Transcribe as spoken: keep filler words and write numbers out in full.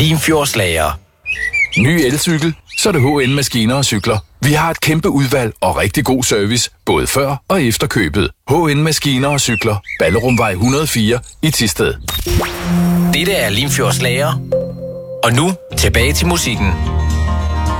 Limfjordslager. Ny elcykel, så er det H N Maskiner og Cykler. Vi har et kæmpe udvalg og rigtig god service, både før og efter købet. H N Maskiner og Cykler. Ballerumvej et hundrede og fire i Thisted. Dette er Limfjordslager. Og nu tilbage til musikken.